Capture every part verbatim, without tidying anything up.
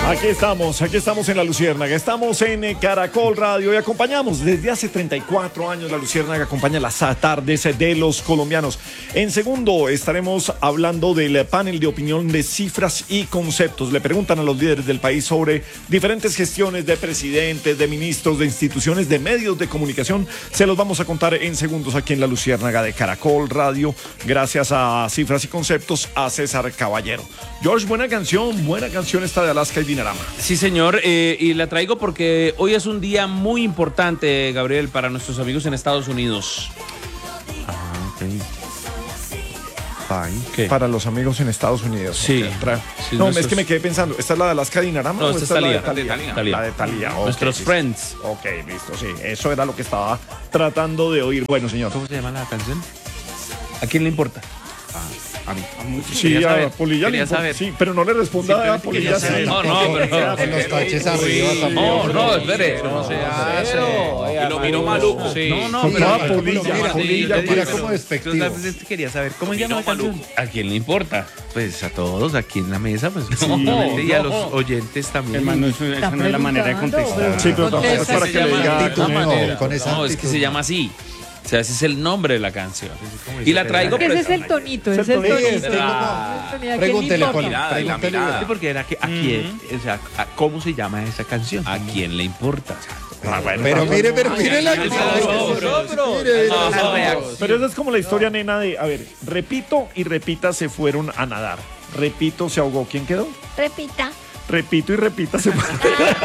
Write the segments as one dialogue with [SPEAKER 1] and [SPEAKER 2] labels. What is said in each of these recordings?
[SPEAKER 1] Aquí estamos, aquí estamos en La Luciérnaga, estamos en eh, Caracol Radio y acompañamos desde hace treinta y cuatro años La Luciérnaga, acompaña las tardes de los colombianos. En segundo estaremos hablando del panel de opinión de cifras y conceptos. Le preguntan a los líderes del país sobre diferentes gestiones de presidentes, de ministros, de instituciones, de medios de comunicación. Se los vamos a contar en segundos aquí en La Luciérnaga de Caracol Radio, gracias a Cifras y Conceptos, a César Caballero. George, buena canción, buena canción esta de Alaska y Dinarama.
[SPEAKER 2] Sí, señor, eh, y la traigo porque hoy es un día muy importante, Gabriel, para nuestros amigos en Estados Unidos.
[SPEAKER 1] Ah, ok. ¿Qué? Para los amigos en Estados Unidos.
[SPEAKER 2] Sí.
[SPEAKER 1] Okay.
[SPEAKER 2] sí
[SPEAKER 1] no,
[SPEAKER 2] nuestros...
[SPEAKER 1] es que me quedé pensando, ¿esta es la de Alaska y Dinarama?
[SPEAKER 2] No,
[SPEAKER 1] o
[SPEAKER 2] esta
[SPEAKER 1] esta
[SPEAKER 2] es
[SPEAKER 1] la de
[SPEAKER 2] Talía.
[SPEAKER 1] Talía?
[SPEAKER 2] Talía.
[SPEAKER 1] La de Talía. Okay,
[SPEAKER 2] nuestros
[SPEAKER 1] listo.
[SPEAKER 2] friends.
[SPEAKER 1] Ok, listo, sí. Eso era lo que estaba tratando de oír. Bueno, señor.
[SPEAKER 2] ¿Cómo se llama la canción? ¿A quién le importa?
[SPEAKER 1] A mí. Sí, a Polilla le importa. Sí, pero no le responda a Polilla. Sí,
[SPEAKER 2] no, no, pero
[SPEAKER 3] con los taches arriba también.
[SPEAKER 2] No, no, espere. No sea cero. Y lo miró maluco.
[SPEAKER 1] No, no, pero a Polilla. Polilla,
[SPEAKER 3] mira como despectivo.
[SPEAKER 4] Quería saber cómo se llama la canción.
[SPEAKER 2] ¿A quién le importa?
[SPEAKER 4] Pues a todos aquí en la mesa, pues obviamente, y a los oyentes también.
[SPEAKER 5] Hermano, eso, esa no es la manera de contestar.
[SPEAKER 1] Sí, pero tampoco es para que le diga.
[SPEAKER 2] No, es que se llama así. O sea, ese es el nombre de la canción. Y la traigo...
[SPEAKER 6] Ese es el tonito, ese es el tonito.
[SPEAKER 3] Pregúntele, Poli.
[SPEAKER 4] Sí, porque era que a quién, o sea, a cómo se llama esa canción.
[SPEAKER 2] ¿A quién le importa?
[SPEAKER 1] Ah, bueno,
[SPEAKER 3] pero mire, pero mire la
[SPEAKER 1] Pero esa es como la historia, nena, de, a ver, repito y repita se fueron a nadar. Repito, se ahogó. ¿Quién quedó?
[SPEAKER 6] Repita.
[SPEAKER 1] Repito y repita se fueron.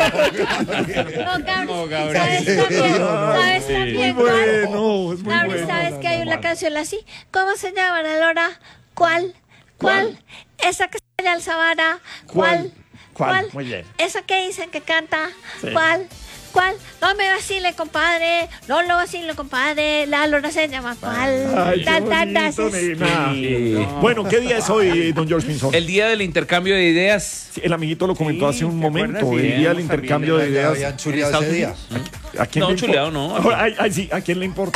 [SPEAKER 6] No, Gabriel. ¿Sabes también? ¿Sabes también?
[SPEAKER 1] Muy bueno, es muy
[SPEAKER 6] Gabriel,
[SPEAKER 1] bueno.
[SPEAKER 6] ¿sabes que hay una canción así? ¿Cómo se llama, Lora? ¿Cuál? ¿Cuál? Esa que se llama Alzabara. ¿Cuál?
[SPEAKER 1] ¿Cuál? Muy bien.
[SPEAKER 6] Esa que dicen que canta.
[SPEAKER 1] Sí.
[SPEAKER 6] ¿Cuál? ¿Cuál? No me vacile, compadre. No lo vacile, compadre. La Lora se llama ¿cuál?
[SPEAKER 1] Ay,
[SPEAKER 6] Ta,
[SPEAKER 1] qué
[SPEAKER 6] ta, ta,
[SPEAKER 1] bonito,
[SPEAKER 6] sí.
[SPEAKER 1] nena.
[SPEAKER 2] Sí.
[SPEAKER 1] Bueno, ¿qué día es hoy, don George Pinzón?
[SPEAKER 2] El día del intercambio de ideas.
[SPEAKER 1] Sí, el amiguito lo comentó hace un
[SPEAKER 5] ¿te
[SPEAKER 1] momento.
[SPEAKER 5] acuerdas?
[SPEAKER 1] El
[SPEAKER 5] Sí,
[SPEAKER 1] día del
[SPEAKER 5] hemos
[SPEAKER 1] intercambio de
[SPEAKER 5] también,
[SPEAKER 1] ideas.
[SPEAKER 3] Habían chuleado ese día.
[SPEAKER 1] ¿A quién
[SPEAKER 2] No,
[SPEAKER 1] le
[SPEAKER 2] chuleado
[SPEAKER 1] importa?
[SPEAKER 2] no.
[SPEAKER 1] Ay, ay, sí, ¿a quién le importa?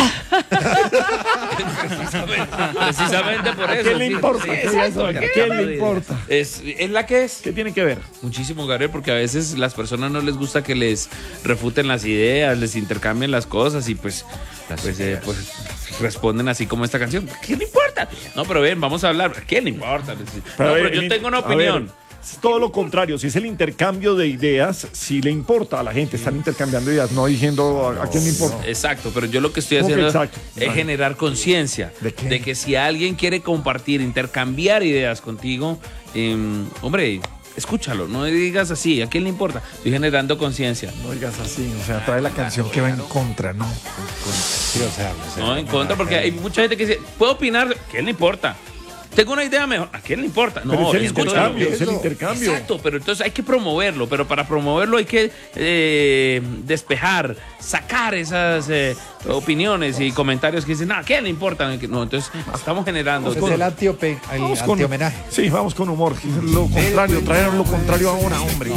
[SPEAKER 2] Precisamente por
[SPEAKER 1] ¿A
[SPEAKER 2] eso.
[SPEAKER 1] quién le
[SPEAKER 2] sí.
[SPEAKER 1] importa?
[SPEAKER 2] Sí,
[SPEAKER 1] ¿A
[SPEAKER 2] exacto.
[SPEAKER 1] quién le importa?
[SPEAKER 2] Es, es la que es.
[SPEAKER 1] ¿Qué tiene que ver?
[SPEAKER 2] Muchísimo, Gabriel, porque a veces las personas no les gusta que les refuten las ideas, les intercambien las cosas y pues, pues, eh, pues responden así como esta canción. ¿A quién le importa? No, pero ven, vamos a hablar. ¿A quién le importa? No,
[SPEAKER 1] Pero,
[SPEAKER 2] pero
[SPEAKER 1] el
[SPEAKER 2] yo
[SPEAKER 1] in-
[SPEAKER 2] tengo una
[SPEAKER 1] a
[SPEAKER 2] opinión.
[SPEAKER 1] ver, es todo lo contrario. Si es el intercambio de ideas, si le importa a la gente, están intercambiando ideas, no diciendo a, a quién le importa.
[SPEAKER 2] Exacto, pero yo lo que estoy
[SPEAKER 1] ¿Cómo que
[SPEAKER 2] haciendo
[SPEAKER 1] exacto?
[SPEAKER 2] es generar conciencia
[SPEAKER 1] ¿De qué?
[SPEAKER 2] que si alguien quiere compartir, intercambiar ideas contigo, eh, hombre, escúchalo, no digas así, ¿a quién le importa? Estoy generando conciencia.
[SPEAKER 1] No digas así, o sea, trae la canción que va en contra, ¿no?
[SPEAKER 3] Sí, o sea, o sea,
[SPEAKER 2] No, en contra, porque hay mucha gente que dice, ¿puedo opinar? ¿A quién le importa? Tengo una idea mejor. ¿A quién le importa?
[SPEAKER 1] Pero
[SPEAKER 2] No,
[SPEAKER 1] es el
[SPEAKER 2] escúchalo.
[SPEAKER 1] intercambio, es el intercambio.
[SPEAKER 2] Exacto, pero entonces hay que promoverlo, pero para promoverlo hay que eh, despejar, sacar esas eh, opiniones y comentarios que dicen, ¿a quién le importa? No, entonces estamos generando.
[SPEAKER 3] es el antiope, el
[SPEAKER 1] Vamos con,
[SPEAKER 3] antihomenaje.
[SPEAKER 1] sí, vamos con humor. Lo contrario, trajeron lo contrario ahora, hombre.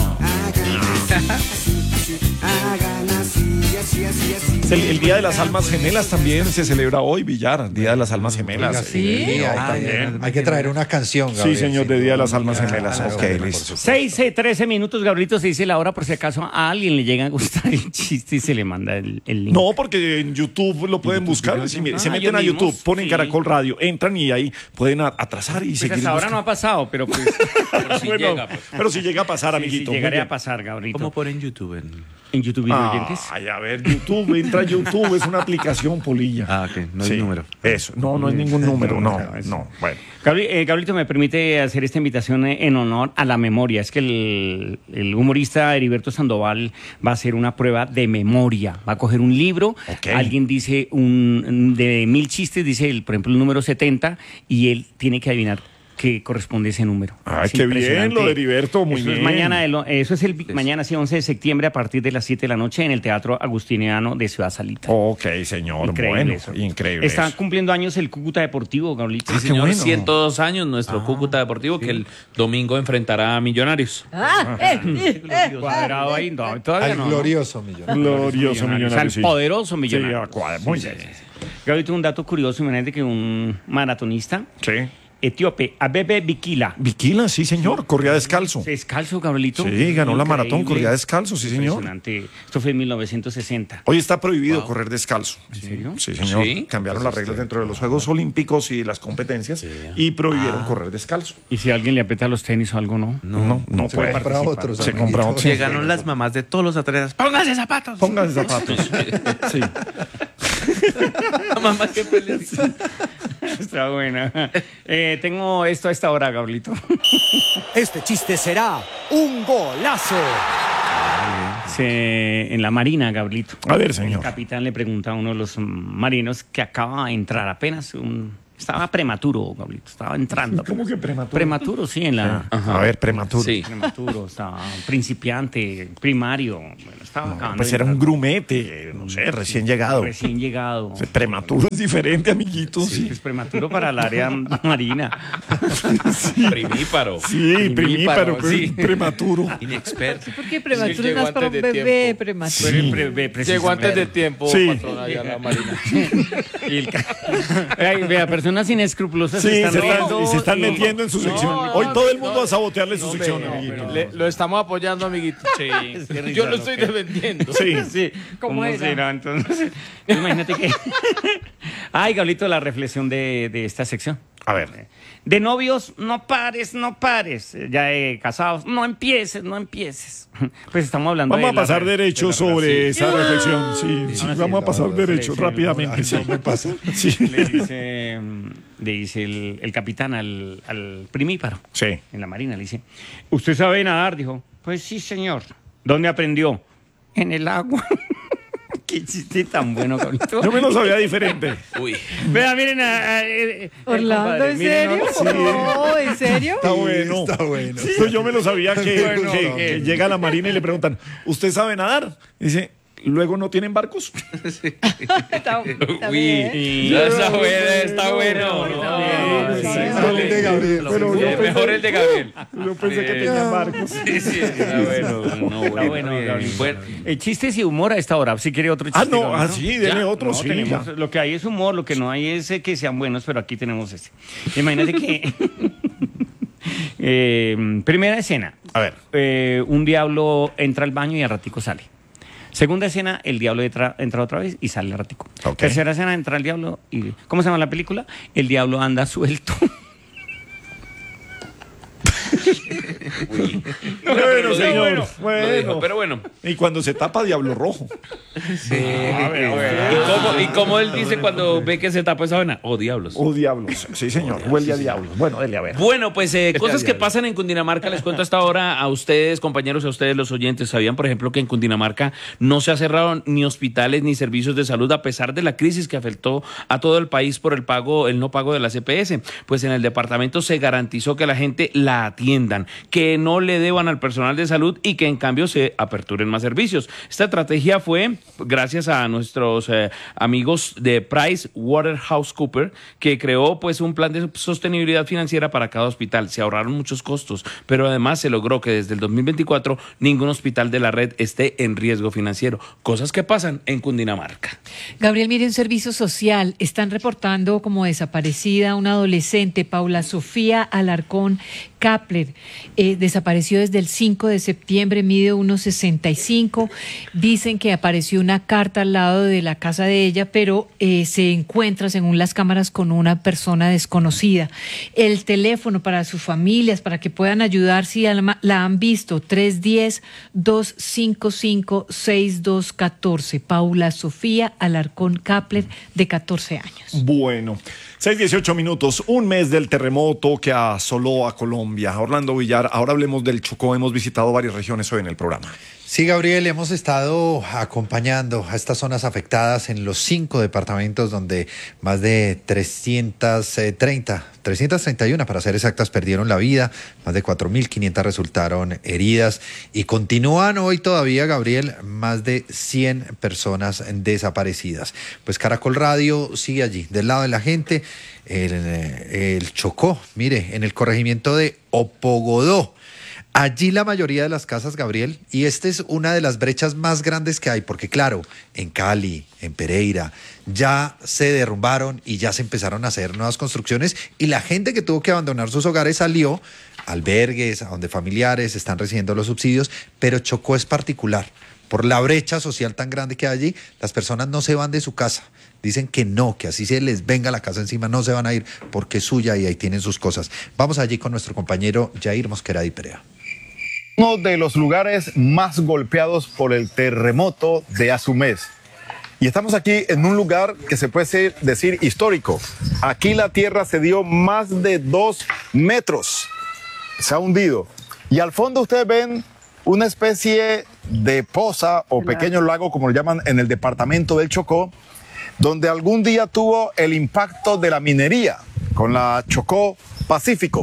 [SPEAKER 1] Es el, el Día de las Almas Gemelas también se celebra hoy, Villar. Día de las Almas Gemelas.
[SPEAKER 3] Oiga, sí, hay,
[SPEAKER 1] también.
[SPEAKER 3] hay que traer una canción,
[SPEAKER 1] Sí,
[SPEAKER 3] Gabriel,
[SPEAKER 1] señor, de
[SPEAKER 3] sin
[SPEAKER 1] Día de
[SPEAKER 3] duda.
[SPEAKER 1] las Almas Gemelas.
[SPEAKER 3] Claro,
[SPEAKER 1] Ok,
[SPEAKER 3] por
[SPEAKER 1] listo.
[SPEAKER 3] supuesto.
[SPEAKER 5] seis, trece minutos, Gabrielito, se dice la hora por si acaso a alguien le llega a gustar el chiste y se le manda el, el link.
[SPEAKER 1] No, porque en YouTube lo pueden buscar. Sí, mire, se
[SPEAKER 5] Ah,
[SPEAKER 1] meten a
[SPEAKER 5] ellos
[SPEAKER 1] YouTube,
[SPEAKER 5] mismos,
[SPEAKER 1] ponen
[SPEAKER 5] sí.
[SPEAKER 1] Caracol Radio, entran y ahí pueden a- atrasar y
[SPEAKER 5] Pues
[SPEAKER 1] seguir.
[SPEAKER 5] hasta ahora no
[SPEAKER 1] buscando.
[SPEAKER 5] ha pasado, pero pues
[SPEAKER 2] Pero si
[SPEAKER 1] Bueno,
[SPEAKER 2] llega, pues.
[SPEAKER 1] pero si llega a pasar,
[SPEAKER 5] sí,
[SPEAKER 1] amiguito.
[SPEAKER 5] sí, llegaré
[SPEAKER 1] muy
[SPEAKER 5] a
[SPEAKER 1] bien.
[SPEAKER 5] pasar, Gabrielito.
[SPEAKER 4] ¿Cómo ponen YouTube? En...
[SPEAKER 5] En YouTube Video Oyentes.
[SPEAKER 1] Ay, a ver, YouTube, entra a YouTube, es una aplicación, Polilla.
[SPEAKER 4] Ah, ok, no hay
[SPEAKER 1] Sí,
[SPEAKER 4] número.
[SPEAKER 1] Eso, no, no es ningún número, no,
[SPEAKER 5] no, eso.
[SPEAKER 1] no, bueno.
[SPEAKER 5] Gabri- eh, Gabrielito, me permite hacer esta invitación eh, en honor a la memoria. Es que el, el humorista Heriberto Sandoval va a hacer una prueba de memoria. Va a coger un libro,
[SPEAKER 1] Ok.
[SPEAKER 5] alguien dice un de mil chistes, dice el, por ejemplo el número setenta, y él tiene que adivinar qué corresponde ese número.
[SPEAKER 1] Ay,
[SPEAKER 5] Es
[SPEAKER 1] qué bien
[SPEAKER 5] impresionante.
[SPEAKER 1] lo de Heriberto, muy
[SPEAKER 5] eso
[SPEAKER 1] bien.
[SPEAKER 5] Es mañana, el- eso es el mañana, sí, once de septiembre, a partir de las siete de la noche, en el Teatro Agustiniano de Ciudad Salita.
[SPEAKER 1] Ok, señor,
[SPEAKER 5] Increíble
[SPEAKER 1] bueno,
[SPEAKER 5] eso.
[SPEAKER 1] increíble.
[SPEAKER 5] Está
[SPEAKER 1] eso.
[SPEAKER 5] cumpliendo años el Cúcuta Deportivo, Gabrielito.
[SPEAKER 2] Sí,
[SPEAKER 1] qué
[SPEAKER 2] señor,
[SPEAKER 1] bueno.
[SPEAKER 2] ciento dos años nuestro Cúcuta Deportivo que el domingo enfrentará a Millonarios.
[SPEAKER 6] Ah, eh, eh, eh,
[SPEAKER 5] Cuadrado ahí, no, todavía
[SPEAKER 3] Al
[SPEAKER 5] no.
[SPEAKER 3] glorioso millón.
[SPEAKER 1] Glorioso
[SPEAKER 5] O sea,
[SPEAKER 1] millonario,
[SPEAKER 5] el
[SPEAKER 1] sí.
[SPEAKER 5] poderoso
[SPEAKER 1] Sí,
[SPEAKER 5] millonario.
[SPEAKER 1] a cuadra, muy bien.
[SPEAKER 5] Gabrielito, un dato curioso, imagínate que un maratonista
[SPEAKER 1] Sí.
[SPEAKER 5] etíope, Abebe Bikila.
[SPEAKER 1] Viquila, sí, señor. Corría descalzo.
[SPEAKER 5] Descalzo, Gabrielito.
[SPEAKER 1] Sí, ganó la maratón,
[SPEAKER 5] Increíble.
[SPEAKER 1] corría descalzo, sí, señor.
[SPEAKER 5] Impresionante. Esto fue en mil novecientos sesenta.
[SPEAKER 1] Hoy está prohibido correr descalzo.
[SPEAKER 5] ¿En serio?
[SPEAKER 1] Sí, señor.
[SPEAKER 2] Sí.
[SPEAKER 1] Cambiaron las reglas dentro de los Juegos Olímpicos y las competencias y prohibieron correr descalzo.
[SPEAKER 5] Y si alguien le aprieta los tenis o algo, ¿no?
[SPEAKER 1] No, no, no
[SPEAKER 3] Se
[SPEAKER 1] puede.
[SPEAKER 3] compra otros.
[SPEAKER 1] Se compra otros.
[SPEAKER 4] Llegaron las mamás de todos los atletas. ¡Pónganse zapatos!
[SPEAKER 1] Pónganse zapatos. Sí.
[SPEAKER 4] La mamá que feliz.
[SPEAKER 5] Está buena. Eh, tengo esto a esta hora, Gabrielito.
[SPEAKER 7] Este chiste será un golazo.
[SPEAKER 5] Se- en la marina, Gabrielito.
[SPEAKER 1] A ver,
[SPEAKER 5] El
[SPEAKER 1] señor.
[SPEAKER 5] capitán le pregunta a uno de los marinos que acaba de entrar apenas un... Estaba prematuro, Gabrielito. Estaba entrando.
[SPEAKER 1] ¿Cómo que prematuro?
[SPEAKER 5] Prematuro, sí, en la...
[SPEAKER 1] A ver, prematuro.
[SPEAKER 2] Sí.
[SPEAKER 5] Prematuro, estaba principiante, primario. Bueno, estaba acabando
[SPEAKER 1] Pues
[SPEAKER 5] de
[SPEAKER 1] era un
[SPEAKER 5] entrar.
[SPEAKER 1] grumete, no sé, recién llegado.
[SPEAKER 5] Recién llegado.
[SPEAKER 1] Prematuro es diferente, amiguito.
[SPEAKER 5] Sí,
[SPEAKER 1] Sí,
[SPEAKER 5] es prematuro para el área marina.
[SPEAKER 2] Primíparo.
[SPEAKER 1] sí, primíparo, pero
[SPEAKER 2] sí.
[SPEAKER 1] prematuro.
[SPEAKER 4] Inexperto.
[SPEAKER 8] ¿Por qué prematuro
[SPEAKER 9] llegó
[SPEAKER 8] es más para un
[SPEAKER 9] antes de
[SPEAKER 8] bebé
[SPEAKER 9] tiempo.
[SPEAKER 8] prematuro?
[SPEAKER 1] Sí.
[SPEAKER 5] Pre- pre- precisamente.
[SPEAKER 9] Llegó antes de tiempo,
[SPEAKER 1] Sí.
[SPEAKER 9] patrona, ya la Marina.
[SPEAKER 5] Y el ca- Ay, vea, personas inescrupulosas
[SPEAKER 1] Sí, se
[SPEAKER 5] están
[SPEAKER 1] están,
[SPEAKER 5] riendo
[SPEAKER 1] y se están
[SPEAKER 5] y-
[SPEAKER 1] metiendo en su sección.
[SPEAKER 9] no,
[SPEAKER 1] Hoy todo el
[SPEAKER 9] no,
[SPEAKER 1] mundo a sabotearle su
[SPEAKER 9] No,
[SPEAKER 1] sección,
[SPEAKER 9] hombre,
[SPEAKER 1] amiguito.
[SPEAKER 9] no, le- lo estamos apoyando, amiguito.
[SPEAKER 5] Qué risa
[SPEAKER 9] Yo lo
[SPEAKER 5] lo
[SPEAKER 9] estoy
[SPEAKER 5] que-
[SPEAKER 9] defendiendo.
[SPEAKER 1] Sí.
[SPEAKER 5] Sí,
[SPEAKER 8] ¿Cómo
[SPEAKER 5] ¿cómo
[SPEAKER 8] era?
[SPEAKER 5] será entonces? Imagínate que... Ay, Gablito, la reflexión de, de esta sección.
[SPEAKER 1] A ver.
[SPEAKER 5] De novios, no pares, no pares. Ya de casados, no empieces, no empieces. Pues estamos hablando
[SPEAKER 1] Vamos
[SPEAKER 5] de
[SPEAKER 1] a
[SPEAKER 5] la-
[SPEAKER 1] pasar
[SPEAKER 5] de
[SPEAKER 1] derecho
[SPEAKER 5] la
[SPEAKER 1] sobre
[SPEAKER 5] relación.
[SPEAKER 1] esa reflexión. Sí, sí,
[SPEAKER 5] Ah, sí,
[SPEAKER 1] vamos a
[SPEAKER 3] no,
[SPEAKER 1] pasar
[SPEAKER 3] no,
[SPEAKER 1] derecho
[SPEAKER 5] sí, sí,
[SPEAKER 1] rápidamente.
[SPEAKER 3] Ay,
[SPEAKER 1] Sí.
[SPEAKER 3] no me pasa.
[SPEAKER 1] Sí.
[SPEAKER 5] Le dice, mm, le dice el, el capitán al, al primíparo
[SPEAKER 1] Sí.
[SPEAKER 5] en la marina, le dice, ¿usted sabe nadar? Dijo, pues sí, señor. ¿Dónde aprendió? En el agua. Qué chiste tan bueno, Gablito.
[SPEAKER 1] Yo me lo sabía diferente.
[SPEAKER 2] Uy.
[SPEAKER 5] Vea, miren a... a- eh, eh,
[SPEAKER 8] Orlando,
[SPEAKER 5] compadre,
[SPEAKER 8] ¿en
[SPEAKER 5] miren,
[SPEAKER 8] serio?
[SPEAKER 5] sí.
[SPEAKER 8] No, ¿en serio?
[SPEAKER 1] Está bueno.
[SPEAKER 3] Está bueno.
[SPEAKER 1] Esto yo me lo sabía que,
[SPEAKER 3] Bueno,
[SPEAKER 1] que-
[SPEAKER 3] no,
[SPEAKER 1] que
[SPEAKER 3] no.
[SPEAKER 1] llega a la marina y le preguntan, ¿usted sabe nadar? Dice, ¿luego no tienen barcos?
[SPEAKER 8] Está, está
[SPEAKER 2] Uy.
[SPEAKER 8] bien.
[SPEAKER 5] Y-
[SPEAKER 2] Está bueno, está bueno.
[SPEAKER 5] Está
[SPEAKER 2] No,
[SPEAKER 5] bien,
[SPEAKER 2] sí,
[SPEAKER 5] sí,
[SPEAKER 2] está
[SPEAKER 1] el de
[SPEAKER 2] bien.
[SPEAKER 1] Gabriel, pero yo
[SPEAKER 2] Eh,
[SPEAKER 1] pensé-
[SPEAKER 2] Mejor el de Gabriel.
[SPEAKER 1] Yo pensé que tenían barcos.
[SPEAKER 2] Sí, sí, está bueno. No,
[SPEAKER 5] Está bueno,
[SPEAKER 2] bien.
[SPEAKER 5] Gabriel.
[SPEAKER 2] Bueno,
[SPEAKER 5] Eh, chistes y humor a esta hora. Si quiere otro chiste.
[SPEAKER 1] Ah, no,
[SPEAKER 5] Gabriel,
[SPEAKER 1] ah, sí, dele
[SPEAKER 5] Ya,
[SPEAKER 1] otro,
[SPEAKER 5] no,
[SPEAKER 1] sí,
[SPEAKER 5] tenemos-
[SPEAKER 1] ya.
[SPEAKER 5] Lo que hay es humor, lo que no hay es eh, que sean buenos, pero aquí tenemos este. Imagínate que... Eh, primera escena.
[SPEAKER 1] A ver.
[SPEAKER 5] Eh, un diablo entra al baño y al ratico sale. Segunda escena, el diablo entra, entra otra vez y sale al ratico.
[SPEAKER 1] Ok.
[SPEAKER 5] Tercera escena, entra el diablo y... ¿Cómo se llama la película? El diablo anda suelto.
[SPEAKER 1] Bueno,
[SPEAKER 2] lo
[SPEAKER 1] señor.
[SPEAKER 2] dijo,
[SPEAKER 1] Bueno.
[SPEAKER 2] lo dijo, pero bueno.
[SPEAKER 1] Y cuando se tapa Diablo Rojo.
[SPEAKER 2] ¿Y cómo, y cómo él dice cuando ve que se tapa esa vaina? Oh, diablos.
[SPEAKER 1] Oh, diablos. Sí, señor. Huele a diablos. Bueno, dele a ver.
[SPEAKER 2] Bueno, pues eh, cosas que pasan en Cundinamarca, les cuento hasta ahora a ustedes, compañeros, a ustedes los oyentes. ¿Sabían, por ejemplo, que en Cundinamarca no se ha cerrado ni hospitales ni servicios de salud a pesar de la crisis que afectó a todo el país por el pago, el no pago de la C P S? Pues en el departamento se garantizó que la gente la atiendan, que no le deban al personal de salud y que en cambio se aperturen más servicios. Esta estrategia fue gracias a nuestros eh, amigos de PricewaterhouseCoopers, que creó pues un plan de sostenibilidad financiera para cada hospital. Se ahorraron muchos costos, pero además se logró que desde el dos mil veinticuatro ningún hospital de la red esté en riesgo financiero. Cosas que pasan en Cundinamarca.
[SPEAKER 8] Gabriel, mire, un servicio social. Están reportando como desaparecida una adolescente, Paula Sofía Alarcón Kapler. Eh, desapareció desde el cinco de septiembre, mide uno sesenta y cinco. Dicen que apareció una carta al lado de la casa de ella, pero eh, se encuentra, según las cámaras, con una persona desconocida. El teléfono para sus familias, para que puedan ayudar si la, la han visto, tres uno cero, dos cinco cinco, seis dos uno cuatro. Paula Sofía Alarcón Kapler, de catorce años.
[SPEAKER 1] Bueno, seis dieciocho minutos, un mes del terremoto que asoló a Colombia. Orlando Villar, ahora hablemos del Chocó. Hemos visitado varias regiones hoy en el programa.
[SPEAKER 3] Sí, Gabriel, hemos estado acompañando a estas zonas afectadas en los cinco departamentos donde más de trescientas treinta, trescientas treinta y uno para ser exactas, perdieron la vida, más de cuatro mil quinientas resultaron heridas y continúan hoy todavía, Gabriel, más de cien personas desaparecidas. Pues Caracol Radio sigue allí, del lado de la gente, el, el Chocó, mire, en el corregimiento de Opogodó. Allí la mayoría de las casas, Gabriel, y esta es una de las brechas más grandes que hay, porque claro, en Cali, en Pereira, ya se derrumbaron y ya se empezaron a hacer nuevas construcciones y la gente que tuvo que abandonar sus hogares salió a albergues, a donde familiares están recibiendo los subsidios, pero Chocó es particular. Por la brecha social tan grande que hay allí, las personas no se van de su casa. Dicen que no, que así se les venga la casa encima, no se van a ir porque es suya y ahí tienen sus cosas. Vamos allí con nuestro compañero Jair Mosquera y Perea.
[SPEAKER 10] Uno de los lugares más golpeados por el terremoto de hace un mes. Y estamos aquí en un lugar que se puede decir histórico. Aquí la tierra se dio más de dos metros. Se ha hundido. Y al fondo ustedes ven una especie de poza o pequeño lago, como lo llaman en el departamento del Chocó, donde algún día tuvo el impacto de la minería con la Chocó Pacífico.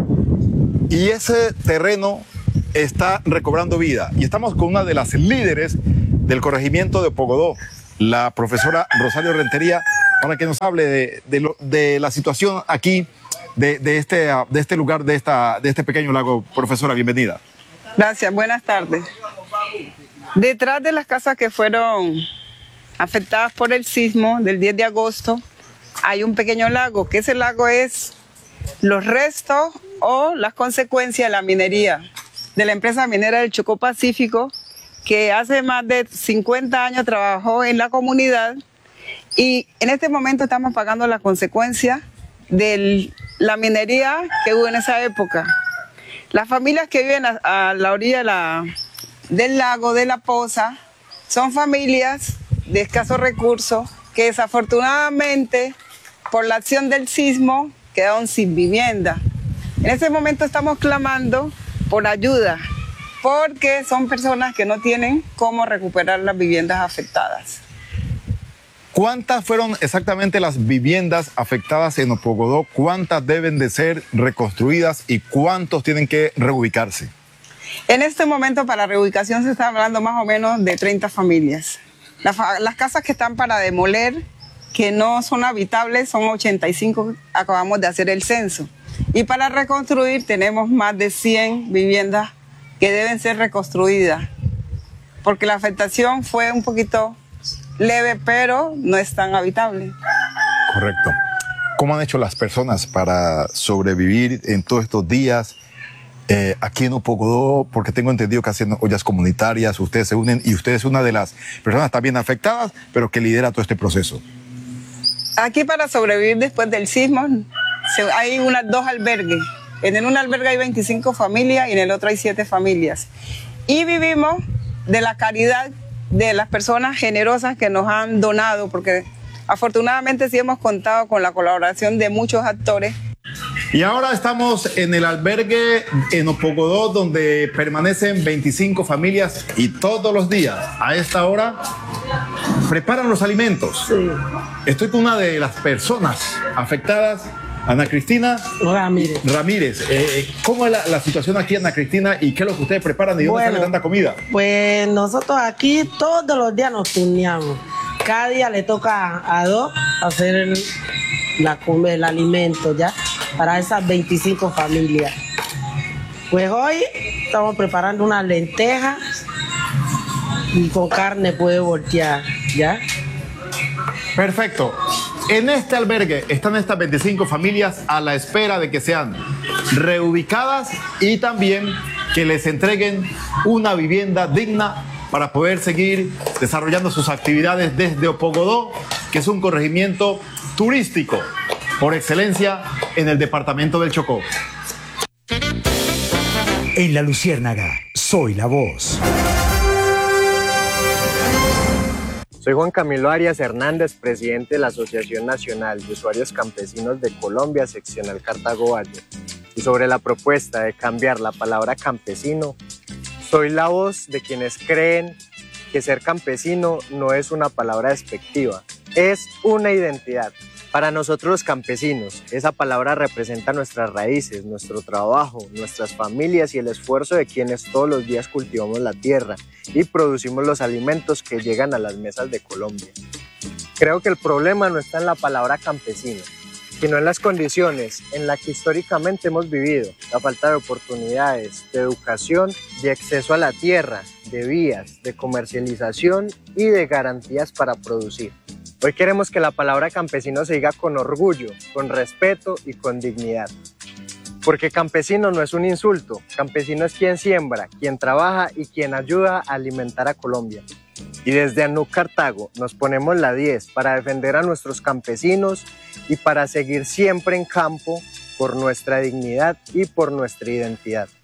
[SPEAKER 10] Y ese terreno está recobrando vida. Y estamos con una de las líderes del corregimiento de Opogodó, la profesora Rosario Rentería, para que nos hable de, de, lo, de la situación aquí, de, de, este, de este lugar, de, esta, de este pequeño lago. Profesora, bienvenida.
[SPEAKER 11] Gracias, buenas tardes. Detrás de las casas que fueron afectadas por el sismo del diez de agosto, hay un pequeño lago, que ese lago es los restos o las consecuencias de la minería, de la empresa minera del Chocó Pacífico, que hace más de cincuenta años trabajó en la comunidad y en este momento estamos pagando las consecuencias de la minería que hubo en esa época. Las familias que viven a, a la orilla de la, del lago, de la poza, son familias de escasos recursos que desafortunadamente por la acción del sismo quedaron sin vivienda. En este momento estamos clamando por ayuda, porque son personas que no tienen cómo recuperar las viviendas afectadas.
[SPEAKER 10] ¿Cuántas fueron exactamente las viviendas afectadas en Opogodó? ¿Cuántas deben de ser reconstruidas y cuántos tienen que reubicarse?
[SPEAKER 11] En este momento para reubicación se está hablando más o menos de treinta familias. Las, las casas que están para demoler, que no son habitables, son ochenta y cinco, acabamos de hacer el censo. Y para reconstruir tenemos más de cien viviendas que deben ser reconstruidas, porque la afectación fue un poquito leve, pero no es tan habitable.
[SPEAKER 10] Correcto. ¿Cómo han hecho las personas para sobrevivir en todos estos días eh, aquí en Opogodó? Porque tengo entendido que hacen ollas comunitarias, ustedes se unen y usted es una de las personas también afectadas, pero que lidera todo este proceso.
[SPEAKER 11] Aquí para sobrevivir después del sismo hay unas dos albergues. En un albergue hay veinticinco familias y en el otro hay siete familias. Y vivimos de la caridad de las personas generosas que nos han donado, porque afortunadamente sí hemos contado con la colaboración de muchos actores.
[SPEAKER 10] Y ahora estamos en el albergue en Opogodó, donde permanecen veinticinco familias y todos los días a esta hora preparan los alimentos. Sí. Estoy con una de las personas afectadas, Ana Cristina
[SPEAKER 12] Ramírez.
[SPEAKER 10] Ramírez. Eh, ¿Cómo es la, la situación aquí, Ana Cristina, y qué es lo que ustedes preparan y dónde
[SPEAKER 12] bueno,
[SPEAKER 10] sale tanta comida?
[SPEAKER 12] Pues nosotros aquí todos los días nos turneamos. Cada día le toca a dos hacer el, la, el alimento ya para esas veinticinco familias. Pues hoy estamos preparando unas lentejas y con carne puede voltear, ¿ya?
[SPEAKER 10] Perfecto. En este albergue están estas veinticinco familias a la espera de que sean reubicadas y también que les entreguen una vivienda digna para poder seguir desarrollando sus actividades desde Opogodó, que es un corregimiento turístico por excelencia en el departamento del Chocó.
[SPEAKER 7] En La Luciérnaga, soy la voz.
[SPEAKER 13] Soy Juan Camilo Arias Hernández, presidente de la Asociación Nacional de Usuarios Campesinos de Colombia, seccional Cartago Valle. Y sobre la propuesta de cambiar la palabra campesino, soy la voz de quienes creen que ser campesino no es una palabra despectiva, es una identidad. Para nosotros los campesinos, esa palabra representa nuestras raíces, nuestro trabajo, nuestras familias y el esfuerzo de quienes todos los días cultivamos la tierra y producimos los alimentos que llegan a las mesas de Colombia. Creo que el problema no está en la palabra campesino, sino en las condiciones en las que históricamente hemos vivido, la falta de oportunidades, de educación, de acceso a la tierra, de vías, de comercialización y de garantías para producir. Hoy queremos que la palabra campesino se diga con orgullo, con respeto y con dignidad. Porque campesino no es un insulto, campesino es quien siembra, quien trabaja y quien ayuda a alimentar a Colombia. Y desde ANUC Cartago nos ponemos la diez para defender a nuestros campesinos y para seguir siempre en campo por nuestra dignidad y por nuestra identidad.